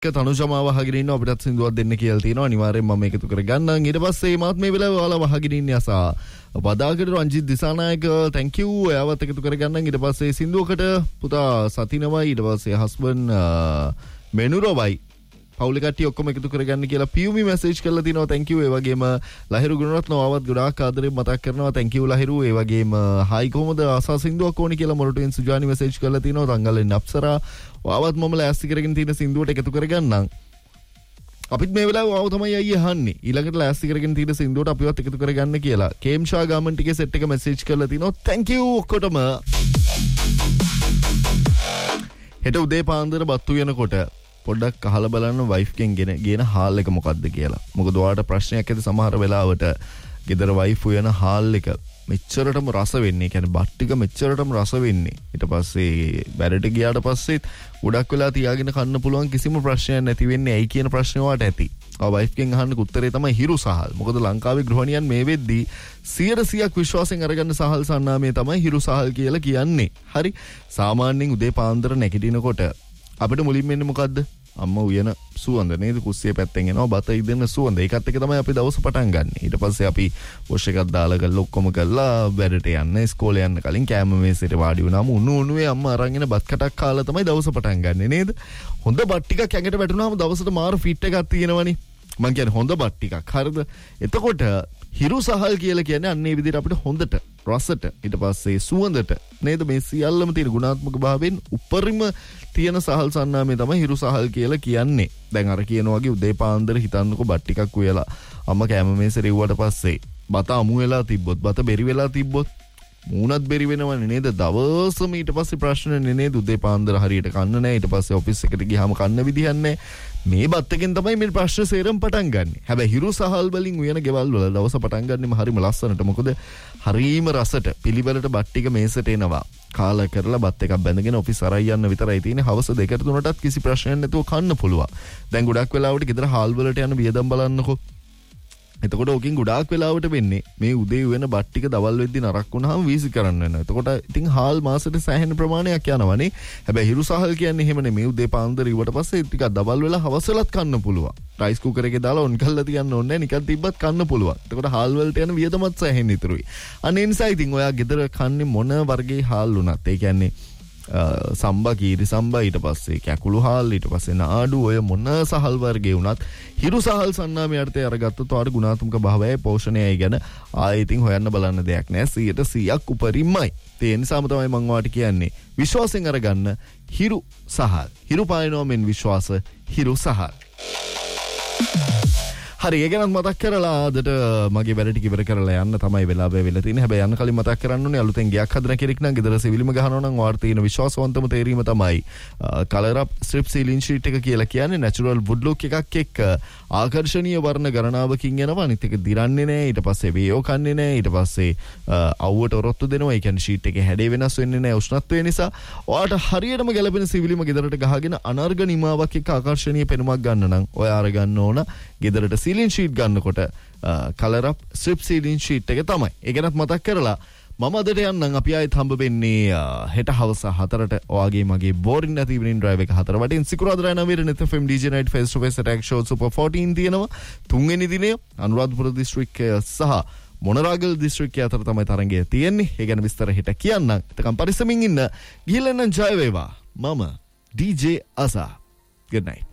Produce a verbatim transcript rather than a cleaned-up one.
තනුජමාව වහගෙන ඉන්න අපිටත් සින්දුවක් දෙන්න කියලා තියෙනවා. අනිවාර්යෙන් මම එකතු කරගන්නම්. ඊට පස්සේ මාත් මේ වෙලාවේ ඔයාලා වහගෙන ඉන්නේ අසා වදාකට රංජිත් දිසානායක thank you එයාවත් එකතු කරගන්නම්. ඊට පස්සේ සින්දුවකට පුතා සතිනවයි ඊට පස්සේ හස්බන්ඩ් මෙනුරවයි පවුලේ කට්ටිය ඔක්කොම එකතු කරගන්න කියලා පියුමි මැසේජ් කරලා තිනවා. thank you. ඒ වගේම ලහිරු ගුණරත්න ආවත් ගොඩාක් ආදරෙන් මතක් කරනවා. thank you Lahiru. ඒ වගේම හයි කොහමද ආසා සින්දුවක් ඕනි කියලා මොරටුවෙන් සුජානි මැසේජ් කරලා තිනවා. තංගල්ලෙන් අප්සරා ආවත් මම ලෑස්ති කරගෙන තියෙන සින්දුවට එකතු කරගන්නම්. අපිත් මේ වෙලාවේ ආව තමයි අයියේ අහන්නේ. ඊළඟට ලෑස්ති කරගෙන තියෙන සින්දුවට අපිවත් එකතු කරගන්න කියලා. කේම්ෂා ගාමන් ටිකේ සෙට් එක මැසේජ් කරලා තිනවා. thank you ඔක්කොටම. හෙට උදේ පාන්දර බත්තු වෙනකොට පොඩ්ඩක් අහලා බලන්න වයිෆ් කෙන් ගෙන ගේන හාල් එක මොකද්ද කියලා. මොකද ඔයාලට ප්‍රශ්නයක් ඇති සමහර වෙලාවට ගෙදර වයිෆ් උයන හාල් එක මෙච්චරටම රස වෙන්නේ. කියන්නේ බත් ටික මෙච්චරටම රස වෙන්නේ. ඊට පස්සේ බැරට ගියාට පස්සෙත් ගොඩක් වෙලා තියාගෙන කන්න පුළුවන් කිසිම ප්‍රශ්නයක් නැති වෙන්නේ. ඇයි කියන ප්‍රශ්නේ ඔයාට ඇති. ආ වයිෆ් කෙන් අහන්න උත්තරේ තමයි හිරු සහල්. මොකද ලංකාවේ ගෘහණියන් මේ වෙද්දී සියයට සීයක් විශ්වාසයෙන් අරගන්න සහල් සන්නාමයේ තමයි හිරු සහල් කියලා කියන්නේ. හරි. සාමාන්‍යයෙන් උදේ පාන්දර නැගිටිනකොට අපිට මුලින්ම එන්නේ මොකද්ද? අම්මා උයන සුවඳ නේද? කුස්සියේ පැත්තෙන් එනවා බත ඉදෙන සුවඳ. ඒකත් එක තමයි අපි දවස පටන් ගන්න. ඊට පස්සේ අපි වොෂ් එකක් දාලා ගල්ල ඔක්කොම කරලා බැරට යන්න ඉස්කෝලේ යන්න කලින් කෑම මේසෙට වාඩි වුණාම උණු උණුවේ අම්මා අරන් එන බත් කටක් කාලා තමයි දවස පටන් ගන්නෙ නේද? හොඳ බත් ටිකක් ඇඟට වැටුණාම දවසට මාරු ෆිට් එකක් තියෙනවනේ. මං කියන්නේ හොඳ බත් ටිකක්. හරිද? එතකොට හිරු සහල් කියලා කියන්නේ අන්න ඒ විදිහට අපිට හොඳට රසට ඊට පස්සේ සුවඳට නේද මේ සියල්ලම තියෙන ගුණාත්මක භාවයෙන් උපරිම තියෙන සහල් සන්නාමය තමයි හිරු සහල් කියලා කියන්නේ. දැන් අර කියන වගේ උදේ පාන්දර හිතන්නකො බත් ටිකක් උයලා අම්මා කැම මේසෙ රිව්වට පස්සේ බත අමු වෙලා තිබ්බොත් බත බෙරි වෙලා තිබ්බොත් මූණත් බෙරි වෙනවනේ නේද? දවසම ඊට පස්සේ ප්‍රශ්නනේ නේද? උදේ පාන්දර හරියට කන්න නැහැ. ඊට පස්සේ ඔෆිස් එකට ගියාම කන්න විදිහක් නැහැ. මේ බත් එකෙන් තමයි මේ ප්‍රශ්න සේරම පටන් ගන්නෙ. හැබැයි හිරු සහල් වලින් උයන ගෙවල් වල දවස පටන් ගන්නෙම හරිම ලස්සනට. මොකද හරීම රසට පිළිවෙලට බත් ටික මේසට එනවා. කාලා කරලා බත් එකක් බැඳගෙන ඔෆිස් අරයි යන්න විතරයි තියෙන්නේ. හවස දෙකට තුනටත් කිසි ප්‍රශ්නයක් නැතුව කන්න පුළුවන්. දැන් ගොඩක් වෙලාවට ගෙදර හාල් වලට යන වියදම් බලන්නකො. එතකොට ඕකෙන් ගොඩාක් වෙලාවට වෙන්නේ මේ උදේ වෙන බත් ටික දවල් වෙද්දි නරක් වුණාම වීසි කරන්න වෙනවා. එතකොට ඉතින් හාල් මාසෙට සෑහෙන ප්‍රමාණයක් යනවනේ. හැබැයි හිරු සහල් කියන්නේ එහෙම නෙමෙයි. උදේ පාන්දර ඉවට පස්සේ ටිකක් දවල් වෙලා හවසලත් කන්න පුළුවන්. රයිස් කුකර් එකේ දාලා ඔන් කරලා තියන්න ඕනේ නැහැ. නිකන් තිබ්බත් කන්න පුළුවන්. එතකොට හාල් වලට යන වියදමත් සෑහෙන ඉතුරුයි. අනේ නිසා ඉතින් ඔයා ගෙදර කන්නේ මොන වර්ගයේ හාල් වුණත් ඒ කියන්නේ සම්බා කීරි සම්බා ඊට පස්සේ කැකුළු හාල් ඊට පස්සේ නාඩු ඔය මොන සහල් වර්ගේ වුණත් හිරු සහල් සන්නාමයේ අර්ථය අරගත්තොත් ඔයාලට ගුණාත්මක භාවයයි පෝෂණයයි ගැන ආයෙ ඉතින් හොයන්න බලන්න දෙයක් නැහැ. සියයට සීයක් උපරිමයි. ඒ නිසාම තමයි මම ඔයාලට කියන්නේ විශ්වාසයෙන් අරගන්න හිරු සහල්. හිරු පායනවා මෙන් විශ්වාස හිරු සහල්. හරි ඒ ගැනත් මතක් කරලා අදට මගේ වැඩ ටික ඉවර කරලා යන්න තමයි වෙලාව වෙලා තියෙන්නේ. හැබැයි යන්න කලින් මතක් කරන්න ඕනේ අලුතෙන් ගයක් හදන කෙනෙක් නම් ගෙදර සිවිලිම ගහනවා නම් ඔයාලට තියෙන විශ්වාසවන්තම තේරීම තමයි කලර් අප් ස්ට්‍රිප් සීලින් ෂීට් එක කියලා කියන්නේ. නැචරල් වුඩ් ලුක් එකක් එක්ක ආකර්ෂණීය වර්ණ ගණනාවකින් යනවා. අනිත් එක දිරන්නේ නැහැ. ඊට පස්සේ වේයෝ කන්නේ නැහැ. ඊට පස්සේ අවුවට ඔරොත්තු දෙනවා. ඒ කියන්නේ ෂීට් එකේ හැඩය වෙනස් වෙන්නේ නැහැ උෂ්ණත්වය නිසා. ඔයාලට හරියටම ගැලපෙන සිවිලිම ගෙදරට ගහගෙන අනර්ග නිමාවක් එක්ක ආකර්ෂණීය පෙනුමක් ගන්න නම් ඔයා අරගන්න ඕන ගෙදරට සීලින් ෂීට් ගන්නකොට කලර් අප් ස්ට්‍රිප් සීලින් ෂීට් එක තමයි. ඒ ගැනත් මතක් කරලා මම අදට යන්නම්. අපි ආයෙත් හම්බ වෙන්නේ හෙට හවස හතරට. ඔයාගේ මගේ බෝරින් නැති ඉවනින් ඩ්‍රයිව් එක හතර වටින් සිකුරාදා නවයට net f m D J night face to face attack show super fourteen තියෙනවා. තුන්වෙනි දිනේ අනුරාධපුර දිස්ත්‍රික්කය සහ මොනරාගල් දිස්ත්‍රික්කය අතර තමයි තරඟය තියෙන්නේ. ඒ ගැන විස්තර හෙට කියන්නම්. එතකම් පරිස්සමින් ඉන්න. ගිහින් එන්න ජය වේවා. මම D J Asa. Good night.